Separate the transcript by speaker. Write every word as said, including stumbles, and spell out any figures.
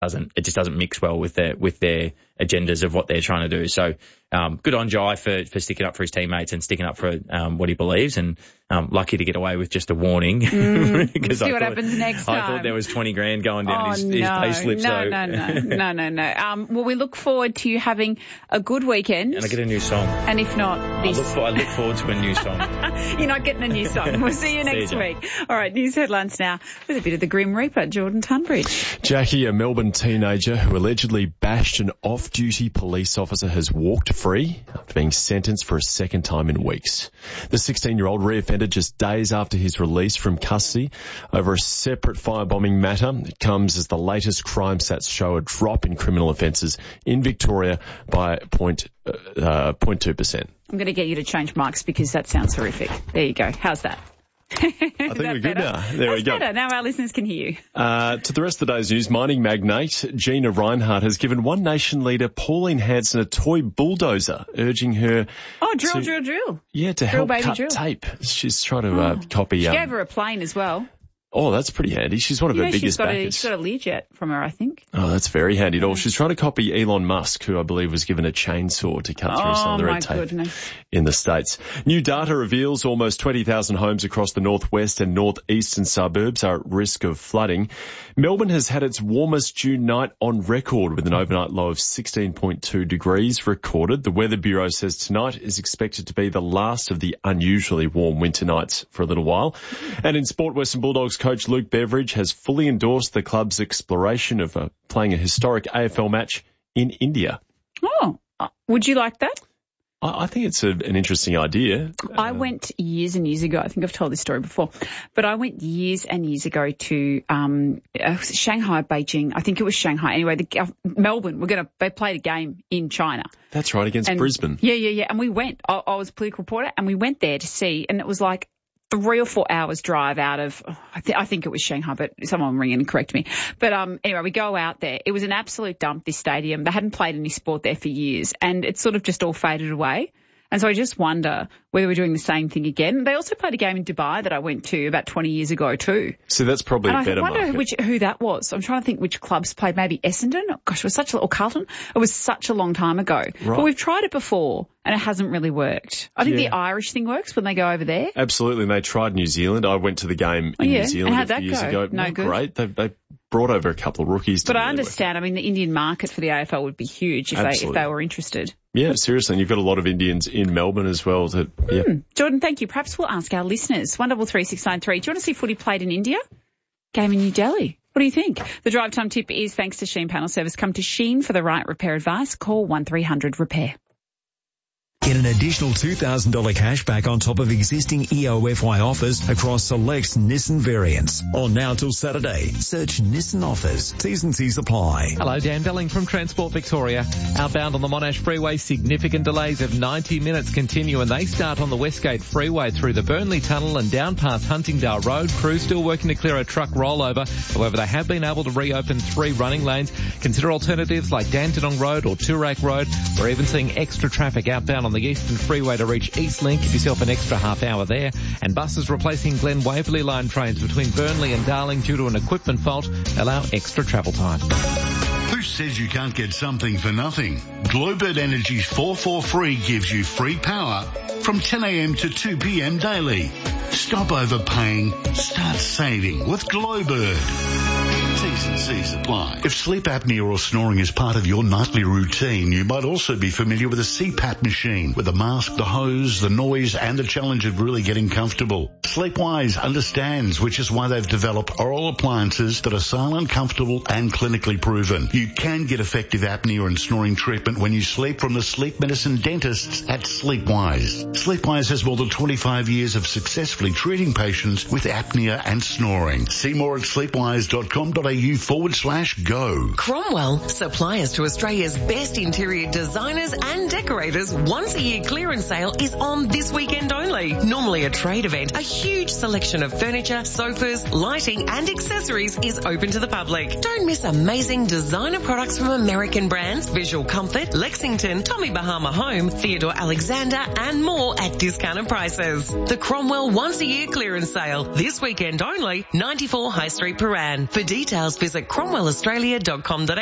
Speaker 1: doesn't it just doesn't mix well with their with their agendas of what they're trying to do. So um, good on Jai for, for sticking up for his teammates and sticking up for um, what he believes, and um, lucky to get away with just a warning.
Speaker 2: Mm, we'll see
Speaker 1: I
Speaker 2: what
Speaker 1: thought,
Speaker 2: happens next time.
Speaker 1: I thought there was twenty grand going down
Speaker 2: oh,
Speaker 1: his,
Speaker 2: no,
Speaker 1: his pay slip.
Speaker 2: No,
Speaker 1: so.
Speaker 2: no, no, no, no, no. Um, well, we look forward to you having a good weekend.
Speaker 1: And I get a new song.
Speaker 2: And if not, this.
Speaker 1: I look, for, I look forward to a new song.
Speaker 2: You're not getting a new song. We'll see you next
Speaker 1: see you,
Speaker 2: week. All right, news headlines now with a bit of the Grim Reaper, Jordan Tunbridge.
Speaker 3: Jackie, a Melbourne teenager who allegedly bashed an off-duty police officer, has walked free after being sentenced for a second time in weeks. The sixteen-year-old reoffended just days after his release from custody over a separate firebombing matter. It comes as the latest crime stats show a drop in criminal offences in Victoria by point, uh, zero point two percent.
Speaker 2: I'm going to get you to change mics because that sounds horrific. There you go. How's that?
Speaker 3: I think we're good
Speaker 2: better?
Speaker 3: now. There
Speaker 2: That's
Speaker 3: we go.
Speaker 2: Better. Now our listeners can hear you.
Speaker 3: Uh, to the rest of the day's news, mining magnate Gina Reinhardt has given One Nation leader Pauline Hanson a toy bulldozer, urging her
Speaker 2: Oh, drill,
Speaker 3: to,
Speaker 2: drill, drill.
Speaker 3: Yeah, to
Speaker 2: drill,
Speaker 3: help
Speaker 2: baby,
Speaker 3: cut
Speaker 2: drill.
Speaker 3: tape. She's trying to uh,
Speaker 2: Oh.
Speaker 3: copy...
Speaker 2: She
Speaker 3: um,
Speaker 2: gave her a plane as well.
Speaker 3: Oh, that's pretty handy. She's one of
Speaker 2: you
Speaker 3: her
Speaker 2: know,
Speaker 3: biggest
Speaker 2: she's got
Speaker 3: backers.
Speaker 2: A, she's got a Learjet from her, I think.
Speaker 3: Oh, that's very handy at all. She's trying to copy Elon Musk, who I believe was given a chainsaw to cut through
Speaker 2: oh,
Speaker 3: some of the
Speaker 2: my
Speaker 3: red tape
Speaker 2: goodness.
Speaker 3: in the States. New data reveals almost twenty thousand homes across the northwest and northeastern suburbs are at risk of flooding. Melbourne has had its warmest June night on record with an overnight low of sixteen point two degrees recorded. The Weather Bureau says tonight is expected to be the last of the unusually warm winter nights for a little while. And in sport, Western Bulldogs coach Luke Beveridge has fully endorsed the club's exploration of uh, playing a historic A F L match in India.
Speaker 2: Oh, uh, would you like that?
Speaker 3: I, I think it's a, an interesting idea.
Speaker 2: I
Speaker 3: Uh,
Speaker 2: went years and years ago. I think I've told this story before, but I went years and years ago to um, uh, was it Shanghai, Beijing. I think it was Shanghai. Anyway, the, uh, Melbourne. We're going to. They played a game in China.
Speaker 3: That's right, against
Speaker 2: And-
Speaker 3: Brisbane.
Speaker 2: Yeah, yeah, yeah. And we went. I, I was a political reporter, and we went there to see, and it was like three or four hours drive out of, oh, I, th- I think it was Shanghai, but someone ring in and correct me. But um, anyway, we go out there. It was an absolute dump, this stadium. They hadn't played any sport there for years, and it sort of just all faded away. And so I just wonder whether we're doing the same thing again. They also played a game in Dubai that I went to about twenty years ago too.
Speaker 3: So that's probably
Speaker 2: and
Speaker 3: a
Speaker 2: I
Speaker 3: better
Speaker 2: wonder
Speaker 3: market.
Speaker 2: which, who that was. I'm trying to think which clubs played. Maybe Essendon. Oh, gosh, it was such a, or Carlton. It was such a long time ago.
Speaker 3: Right.
Speaker 2: But we've tried it before and it hasn't really worked. I think
Speaker 3: Yeah.
Speaker 2: the Irish thing works when they go over there.
Speaker 3: Absolutely, and they tried New Zealand. I went to the game
Speaker 2: Oh,
Speaker 3: in
Speaker 2: yeah.
Speaker 3: New Zealand
Speaker 2: And how'd
Speaker 3: a few
Speaker 2: that
Speaker 3: years
Speaker 2: go?
Speaker 3: ago.
Speaker 2: No
Speaker 3: Not
Speaker 2: good?
Speaker 3: great. They, they brought over a couple of rookies.
Speaker 2: But
Speaker 3: Didn't
Speaker 2: I
Speaker 3: really work.
Speaker 2: understand. I mean, the Indian market for the A F L would be huge if they if
Speaker 3: Absolutely.
Speaker 2: they were interested.
Speaker 3: Yeah, seriously. And you've got a lot of Indians in Melbourne as well. That, yeah.
Speaker 2: Hmm. Jordan, thank you. Perhaps we'll ask our listeners. One double three six nine three. Do you want to see footy played in India? Game in New Delhi. What do you think? The drive time tip is thanks to Sheen Panel Service. Come to Sheen for the right repair advice. Call one three hundred repair.
Speaker 4: Get an additional two thousand dollars cash back on top of existing E O F Y offers across select Nissan variants. On now till Saturday, search Nissan offers. T's and C's apply.
Speaker 5: Hello, Dan Belling from Transport Victoria. Outbound on the Monash Freeway, significant delays of ninety minutes continue, and they start on the Westgate Freeway through the Burnley Tunnel and down past Huntingdale Road. Crews still working to clear a truck rollover. However, they have been able to reopen three running lanes. Consider alternatives like Dandenong Road or Toorak Road. We're even seeing extra traffic outbound on the Eastern Freeway to reach Eastlink. Give yourself an extra half hour there. And buses replacing Glen Waverley line trains between Burnley and Darling due to an equipment fault allow extra travel time.
Speaker 6: Who says you can't get something for nothing? Glowbird Energy's four four free gives you free power from ten a.m. to two p.m. daily. Stop overpaying. Start saving with Glowbird. T's and C's apply. If sleep apnea or snoring is part of your nightly routine, you might also be familiar with a C PAP machine with the mask, the hose, the noise, and the challenge of really getting comfortable. Sleepwise understands, which is why they've developed oral appliances that are silent, comfortable, and clinically proven. You can get effective apnea and snoring treatment when you sleep from the sleep medicine dentists at Sleepwise. Sleepwise has more than twenty-five years of successfully treating patients with apnea and snoring. See more at sleepwise.com.au forward slash go.
Speaker 7: Cromwell, suppliers to Australia's best interior designers and decorators, once a year clearance sale is on this weekend only. Normally a trade event, a huge selection of furniture, sofas, lighting and accessories is open to the public. Don't miss amazing designer products from American brands, Visual Comfort, Lexington, Tommy Bahama Home, Theodore Alexander and more at discounted prices. The Cromwell once a year clearance sale, this weekend only, ninety-four High Street, Paran. For details, visit cromwell australia dot com dot a u.